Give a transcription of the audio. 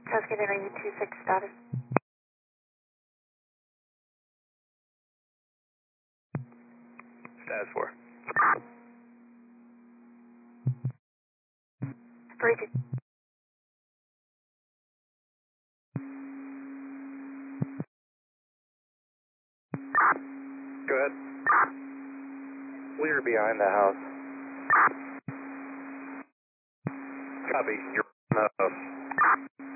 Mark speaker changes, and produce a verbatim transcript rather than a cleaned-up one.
Speaker 1: Cascade ninety two six status.
Speaker 2: Status four.
Speaker 1: Three two.
Speaker 2: Go ahead. We're behind the house. Copy. You're behind the house.